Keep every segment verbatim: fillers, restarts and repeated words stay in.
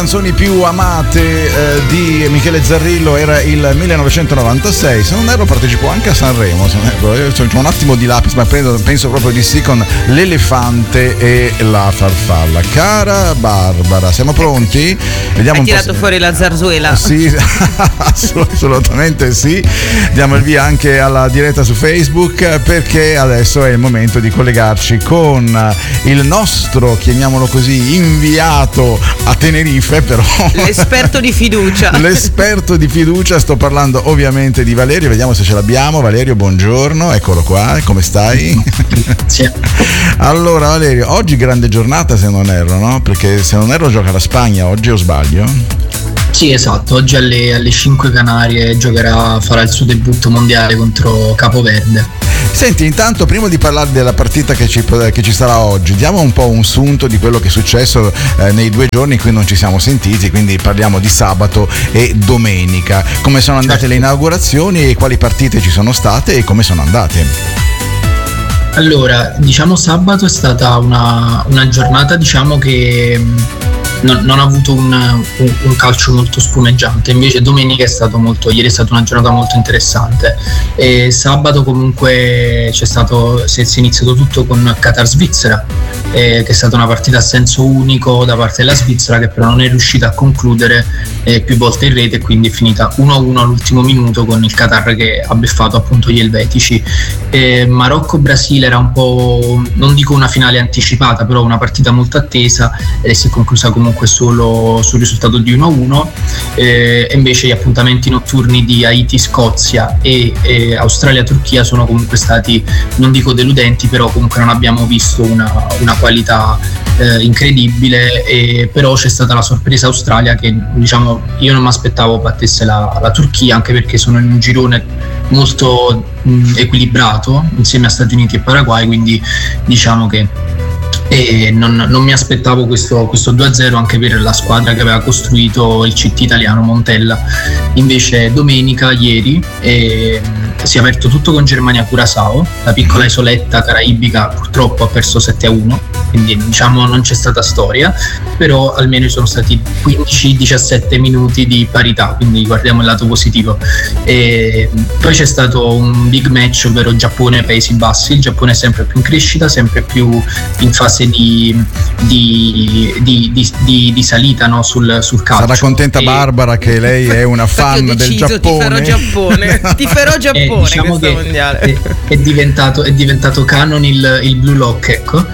canzoni più amate eh, di Michele Zarrillo era il millenovecentonovantasei, se non erro partecipò anche a Sanremo, se non erro. Io c'ho un attimo di lapis, ma penso, penso proprio di sì, con L'elefante e la farfalla. Cara Barbara, siamo pronti? Vediamo. Hai un tirato po' fuori la zarzuela? Sì, assolutamente sì. Diamo il via anche alla diretta su Facebook, perché adesso è il momento di collegarci con il nostro, chiamiamolo così, inviato a Tenerife, però l'esperto di fiducia. L'esperto di fiducia, sto parlando ovviamente di Valerio, vediamo se ce l'abbiamo. Valerio, buongiorno, eccolo qua, come stai? Sì. Allora Valerio, oggi grande giornata se non erro, no? Perché se non erro gioca la Spagna oggi, o sbaglio? Sì, esatto, oggi alle, alle cinque Canarie giocherà, farà il suo debutto mondiale contro Capoverde. Senti, intanto prima di parlare della partita che ci, che ci sarà oggi, diamo un po' un sunto di quello che è successo eh, nei due giorni in cui non ci siamo sentiti, quindi parliamo di sabato e domenica. Come sono andate certo. le inaugurazioni e quali partite ci sono state e come sono andate? Allora, diciamo sabato è stata una, una giornata, diciamo che non, non ha avuto un, un, un calcio molto spumeggiante, invece domenica è stato molto, ieri è stata una giornata molto interessante, e sabato comunque c'è stato, si è iniziato tutto con Qatar-Svizzera, eh, che è stata una partita a senso unico da parte della Svizzera, che però non è riuscita a concludere eh, più volte in rete, e quindi è finita uno a uno all'ultimo minuto con il Qatar che ha beffato appunto gli elvetici. eh, Marocco-Brasile era un po', non dico una finale anticipata, però una partita molto attesa, e si è conclusa comunque solo sul risultato di uno a uno. Eh, e invece gli appuntamenti notturni di Haiti-Scozia e, e Australia-Turchia sono comunque stati, non dico deludenti, però comunque non abbiamo visto una, una qualità eh, incredibile, e però c'è stata la sorpresa Australia, che diciamo io non mi aspettavo battesse la, la Turchia, anche perché sono in un girone molto mh, equilibrato insieme a Stati Uniti e Paraguay, quindi diciamo che e non, non mi aspettavo questo, questo due a zero anche per la squadra che aveva costruito il C T italiano, Montella. Invece domenica, ieri, eh, si è aperto tutto con Germania-Curaçao, la piccola isoletta caraibica purtroppo ha perso sette a uno, quindi diciamo non c'è stata storia, però almeno ci sono stati quindici diciassette minuti di parità, quindi guardiamo il lato positivo. E poi c'è stato un big match, ovvero Giappone-Paesi Bassi. Il Giappone è sempre più in crescita, sempre più in fase di, di, di, di, di, di salita, no? sul, sul calcio. Sarà contenta e... Barbara che lei è una fan del Giappone. Tiferò Giappone, tiferò Giappone, diciamo questo mondiale. È, è, diventato, è diventato canon il, il Blue Lock, ecco,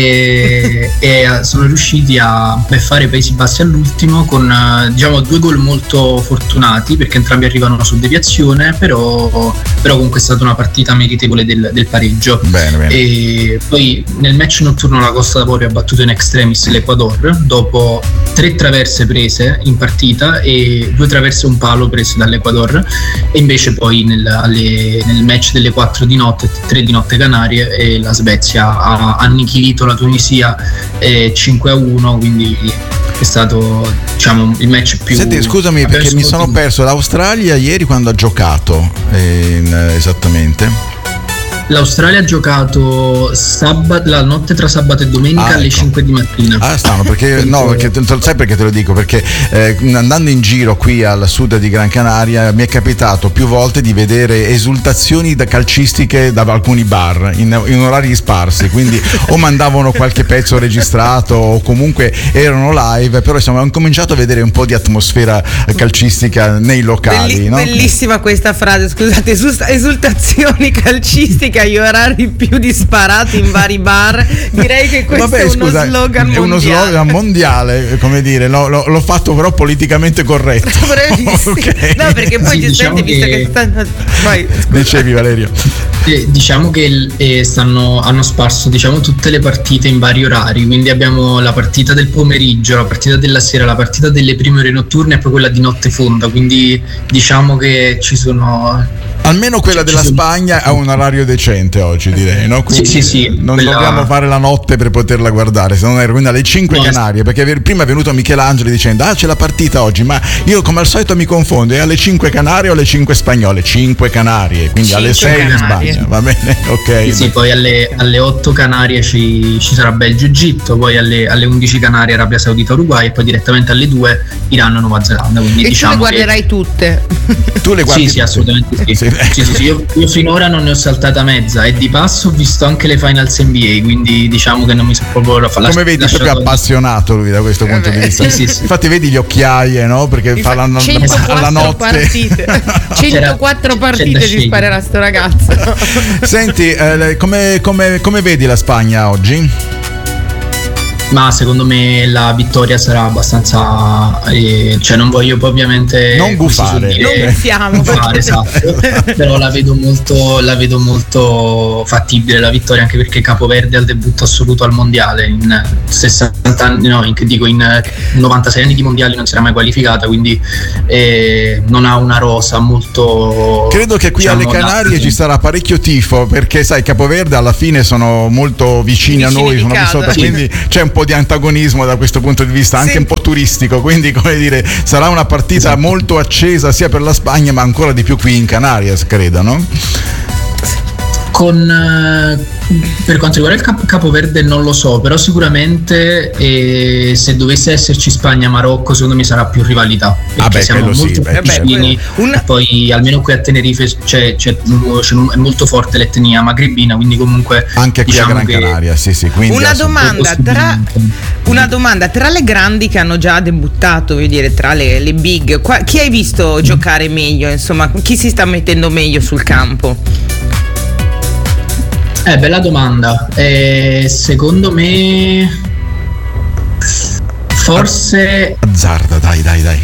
e, e sono riusciti a beffare i Paesi Bassi all'ultimo con diciamo due gol molto fortunati, perché entrambi arrivano su deviazione, però, però comunque è stata una partita meritevole del, del pareggio. Bene, bene. E poi nel match notturno la Costa d'Avorio ha battuto in extremis l'Equador dopo tre traverse prese in partita e due traverse e un palo prese dall'Equador, e invece poi nel, alle, nel match delle quattro di notte, tre di notte Canarie, e la Svezia ha annichilito la Tunisia eh, cinque a uno, quindi è stato diciamo il match più... Senti, scusami perché mi sono perso l'Australia ieri quando ha giocato eh, esattamente. L'Australia ha giocato sabato, la notte tra sabato e domenica ah, alle ecco. cinque di mattina. Ah, strano, perché no, perché sai perché te lo dico? Perché eh, andando in giro qui al sud di Gran Canaria mi è capitato più volte di vedere esultazioni da calcistiche da alcuni bar in, in orari sparsi, quindi o mandavano qualche pezzo registrato o comunque erano live, però insomma ho cominciato a vedere un po' di atmosfera calcistica nei locali. Belli, no? Bellissima questa frase, scusate, esultazioni calcistiche agli orari più disparati in vari bar. Direi che questo Vabbè, è uno scusa, slogan mondiale. È uno slogan mondiale, come dire, l'ho, l'ho, l'ho fatto però politicamente corretto. Okay. No, perché poi sì, giustamente diciamo visto che, che stanno... Vai, dicevi Valerio. Eh, diciamo che eh, stanno, hanno sparso diciamo tutte le partite in vari orari, quindi abbiamo la partita del pomeriggio, la partita della sera, la partita delle prime ore notturne e poi quella di notte fonda, quindi diciamo che ci sono Almeno quella della Spagna ha un orario decente oggi, direi, no? Quindi sì, sì, sì, non quella... dobbiamo fare la notte per poterla guardare, se non era quindi alle cinque no, Canarie, perché prima è venuto Michelangelo dicendo ah c'è la partita oggi, ma io come al solito mi confondo, è alle cinque Canarie o alle cinque spagnole? cinque Canarie, quindi cinque alle sei in Spagna, va bene? Ok. Sì, sì, poi alle, alle otto Canarie ci, ci sarà Belgio-Egitto, poi alle, alle undici Canarie Arabia Saudita Uruguay e poi direttamente alle due Iran Nuova Zelanda. Quindi e diciamo tu le guarderai che... tutte? Tu le guardi? Sì, sì, assolutamente sì. sì. sì, sì, sì. Io, io finora non ne ho saltata mezza e di passo ho visto anche le finals N B A, quindi diciamo che non mi so proprio fare. Come vedi, è proprio appassionato lui da questo punto eh di vista. Sì, sì, sì. Infatti vedi gli occhiaie, no? Perché mi fa la, alla notte. Partite. centoquattro partite si sparerà sto ragazzo. Senti, eh, come, come, come vedi la Spagna oggi? Ma secondo me la vittoria sarà abbastanza eh, cioè non voglio poi ovviamente non gufare, dire, non gufiamo gufare esatto. Però la vedo molto la vedo molto fattibile la vittoria, anche perché Capoverde al debutto assoluto al mondiale in sessanta anni, no, in, dico in novantasei anni di mondiali non si era mai qualificata, quindi eh, non ha una rosa molto, credo che qui diciamo, alle Canarie da... ci sarà parecchio tifo, perché sai Capoverde alla fine sono molto vicini, vicini a noi, sono qui sotto, sì. Quindi c'è un po' di antagonismo da questo punto di vista, anche sì. Un po' turistico, quindi come dire sarà una partita esatto. Molto accesa sia per la Spagna ma ancora di più qui in Canarias, credo, no? Con per quanto riguarda il Cap- Capoverde non lo so, però sicuramente eh, se dovesse esserci Spagna-Marocco secondo me sarà più rivalità, perché ah beh, siamo molto sì, beh, vicini. Una... poi almeno qui a Tenerife c'è, c'è, c'è, è molto forte l'etnia magrebina, quindi comunque anche qui diciamo a Gran che... Canaria sì, sì, quindi una domanda tra una domanda tra le grandi che hanno già debuttato, voglio dire tra le, le big, qua, chi hai visto mm. giocare meglio, insomma chi si sta mettendo meglio sul campo? Eh, bella domanda. Eh, secondo me forse azzarda, dai, dai, dai.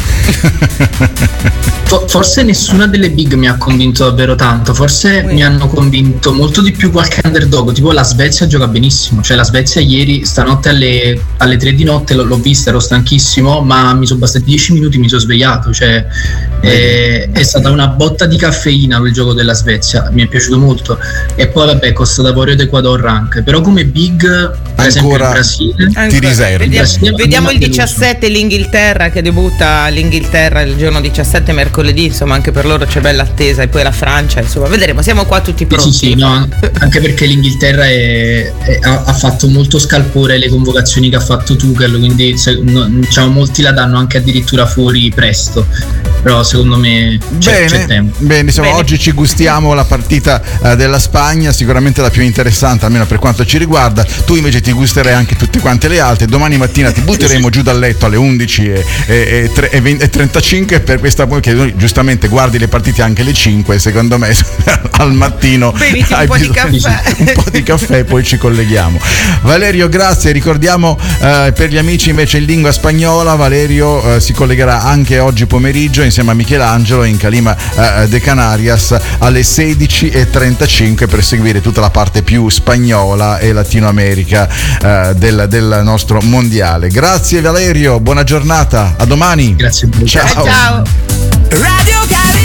Forse nessuna delle big mi ha convinto davvero tanto. Forse oui. mi hanno convinto molto di più qualche underdog. Tipo la Svezia gioca benissimo. Cioè la Svezia ieri, stanotte alle, alle tre di notte l'ho, l'ho vista, ero stanchissimo, ma mi sono bastati dieci minuti, mi sono svegliato. Cioè è, è stata una botta di caffeina quel gioco della Svezia. Mi è piaciuto molto. E poi vabbè, Costa d'Avorio ed Ecuador anche. Però come big, per ancora esempio il Brasile, ti riservi. Vediamo, Brasile, vediamo il diciassette l'Inghilterra che debutta l'Inghilterra il giorno diciassette mercoledì, insomma anche per loro c'è bella attesa, e poi la Francia, insomma vedremo, siamo qua tutti pronti. Sì, sì, no, anche perché l'Inghilterra è, è, ha, ha fatto molto scalpore le convocazioni che ha fatto Tuchel, quindi se, no, diciamo molti la danno anche addirittura fuori presto, però secondo me c'è, bene, c'è tempo. Bene, insomma bene. Oggi ci gustiamo la partita uh, della Spagna, sicuramente la più interessante almeno per quanto ci riguarda. Tu invece ti gusterai anche tutte quante le altre. Domani mattina ti butteremo giù dal letto alle undici e, e, e, e, e trentacinque per questa, che noi giustamente guardi le partite anche alle cinque, secondo me al mattino beviti un po' di caffè un po' di caffè e poi ci colleghiamo. Valerio, grazie. Ricordiamo eh, per gli amici invece in lingua spagnola, Valerio eh, si collegherà anche oggi pomeriggio insieme a Michelangelo in Calima eh, de Canarias alle sedici e trentacinque per seguire tutta la parte più spagnola e Latino America eh, del, del nostro mondiale. Grazie Valerio, buona giornata, a domani. Grazie. Ciao. Ciao. Radio Caribe.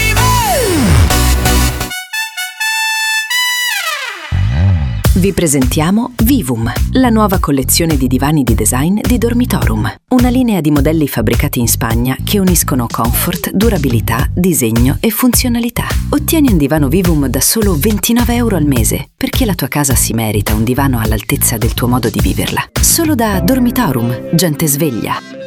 Vi presentiamo Vivum, la nuova collezione di divani di design di Dormitorum. Una linea di modelli fabbricati in Spagna che uniscono comfort, durabilità, disegno e funzionalità. Ottieni un divano Vivum da solo ventinove euro al mese, perché la tua casa si merita un divano all'altezza del tuo modo di viverla. Solo da Dormitorum, gente sveglia.